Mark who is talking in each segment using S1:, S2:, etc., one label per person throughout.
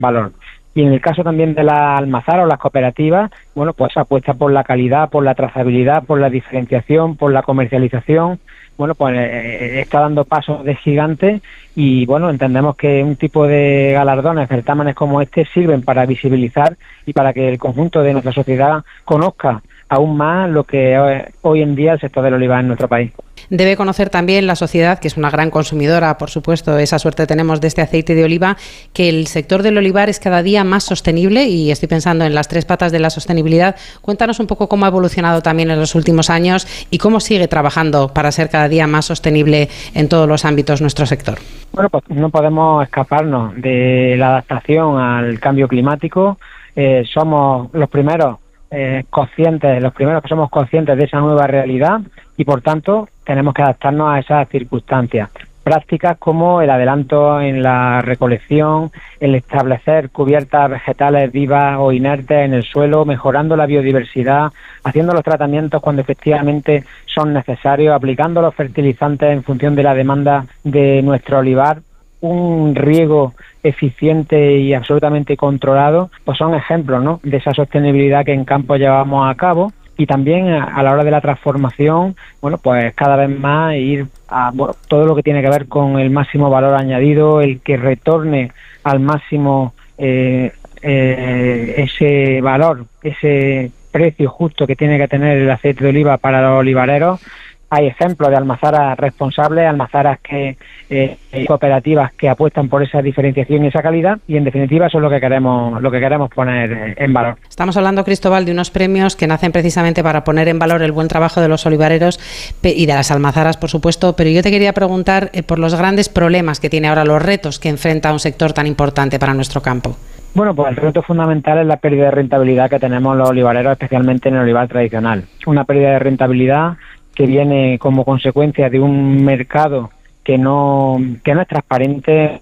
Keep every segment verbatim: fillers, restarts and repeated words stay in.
S1: valor. Y en el caso también de la almazara o las cooperativas, bueno, pues apuesta por la calidad, por la trazabilidad, por la diferenciación, por la comercialización. Bueno, pues eh, está dando pasos de gigante y, bueno, entendemos que un tipo de galardones, certámenes como este sirven para visibilizar y para que el conjunto de nuestra sociedad conozca aún más lo que hoy en día el sector del olivar en nuestro país.
S2: Debe conocer también la sociedad, que es una gran consumidora, por supuesto, esa suerte tenemos de este aceite de oliva, que el sector del olivar es cada día más sostenible y estoy pensando en las tres patas de la sostenibilidad. Cuéntanos un poco cómo ha evolucionado también en los últimos años y cómo sigue trabajando para ser cada día más sostenible en todos los ámbitos nuestro sector.
S1: Bueno, pues no podemos escaparnos de la adaptación al cambio climático. Eh, somos los primeros eh, conscientes, los primeros que somos conscientes de esa nueva realidad y, por tanto, tenemos que adaptarnos a esas circunstancias. Prácticas como el adelanto en la recolección, el establecer cubiertas vegetales vivas o inertes en el suelo, mejorando la biodiversidad, haciendo los tratamientos cuando efectivamente son necesarios, aplicando los fertilizantes en función de la demanda de nuestro olivar, un riego eficiente y absolutamente controlado, pues son ejemplos, ¿no?, de esa sostenibilidad que en campo llevamos a cabo. Y también a la hora de la transformación, bueno, pues cada vez más ir a bueno, todo lo que tiene que ver con el máximo valor añadido, el que retorne al máximo eh, eh, ese valor, ese precio justo que tiene que tener el aceite de oliva para los olivareros. Hay ejemplos de almazaras responsables, almazaras que eh, cooperativas que apuestan por esa diferenciación y esa calidad, y en definitiva eso es lo que queremos lo que queremos poner en valor.
S2: Estamos hablando, Cristóbal, de unos premios que nacen precisamente para poner en valor el buen trabajo de los olivareros y de las almazaras, por supuesto, pero yo te quería preguntar eh, por los grandes problemas que tiene ahora, los retos que enfrenta un sector tan importante para nuestro campo.
S1: Bueno, pues el reto fundamental es la pérdida de rentabilidad que tenemos los olivareros, especialmente en el olivar tradicional. Una pérdida de rentabilidad que viene como consecuencia de un mercado que no que no es transparente,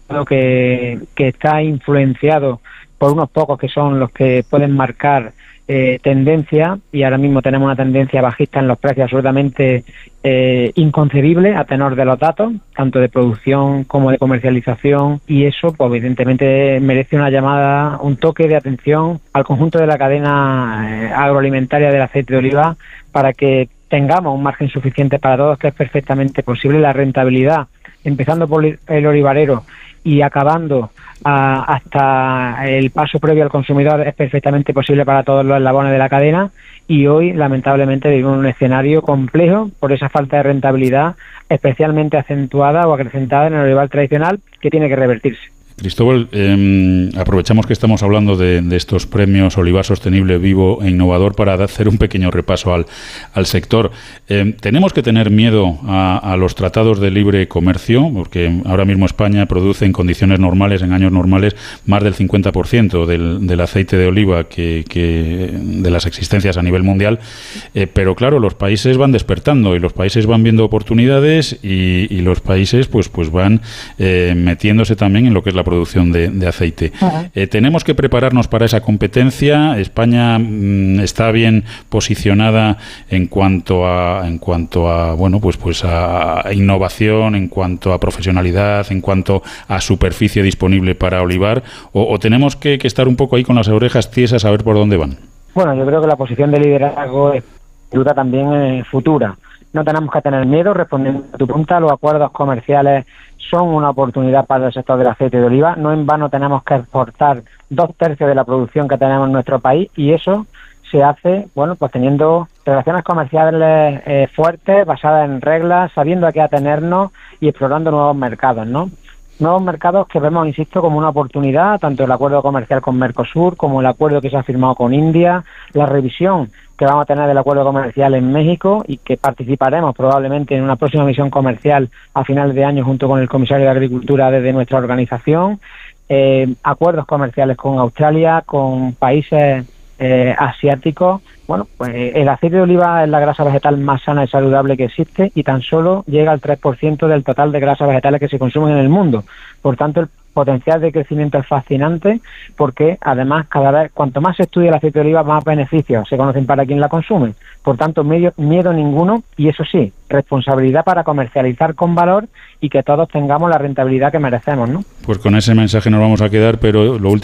S1: que, que está influenciado por unos pocos que son los que pueden marcar eh, tendencia, y ahora mismo tenemos una tendencia bajista en los precios absolutamente eh, inconcebible a tenor de los datos, tanto de producción como de comercialización, y eso pues evidentemente merece una llamada, un toque de atención al conjunto de la cadena eh, agroalimentaria del aceite de oliva para que tengamos un margen suficiente para todos, que es perfectamente posible. La rentabilidad, empezando por el olivarero y acabando a, hasta el paso previo al consumidor, es perfectamente posible para todos los eslabones de la cadena, y hoy lamentablemente vivimos un escenario complejo por esa falta de rentabilidad especialmente acentuada o acrecentada en el olivar tradicional, que tiene que revertirse.
S3: Cristóbal, eh, aprovechamos que estamos hablando de, de estos premios Olivar Sostenible, Vivo e Innovador para hacer un pequeño repaso al, al sector. Eh, ¿Tenemos que tener miedo a, a los tratados de libre comercio? Porque ahora mismo España produce en condiciones normales, en años normales, más del cincuenta por ciento del, del aceite de oliva que, que de las existencias a nivel mundial. Eh, pero claro, los países van despertando y los países van viendo oportunidades y, y los países pues, pues van eh, metiéndose también en lo que es la producción de, de aceite. Uh-huh. Eh, tenemos que prepararnos para esa competencia. España mmm, está bien posicionada en cuanto a en cuanto a bueno pues pues a innovación, en cuanto a profesionalidad, en cuanto a superficie disponible para olivar, o, o tenemos que, que estar un poco ahí con las orejas tiesas a ver por dónde van.
S1: Bueno, yo creo que la posición de liderazgo es duda también eh, futura. No tenemos que tener miedo. Respondiendo a tu pregunta, los acuerdos comerciales son una oportunidad para el sector del aceite de oliva. No en vano tenemos que exportar dos tercios de la producción que tenemos en nuestro país, y eso se hace, bueno, pues teniendo relaciones comerciales eh, fuertes, basadas en reglas, sabiendo a qué atenernos y explorando nuevos mercados, ¿no? Nuevos mercados que vemos, insisto, como una oportunidad, tanto el acuerdo comercial con Mercosur como el acuerdo que se ha firmado con India, la revisión que vamos a tener del acuerdo comercial en México, y que participaremos probablemente en una próxima misión comercial a finales de año junto con el comisario de Agricultura desde nuestra organización, eh, acuerdos comerciales con Australia, con países eh, asiáticos. Bueno, pues el aceite de oliva es la grasa vegetal más sana y saludable que existe, y tan solo llega al tres por ciento del total de grasas vegetales que se consumen en el mundo. Por tanto, el potencial de crecimiento es fascinante, porque además cada vez, cuanto más se estudia el aceite de oliva, más beneficios se conocen para quien la consume. Por tanto, medio, miedo ninguno, y eso sí, responsabilidad para comercializar con valor y que todos tengamos la rentabilidad que merecemos, ¿no?
S3: Pues con ese mensaje nos vamos a quedar, pero lo último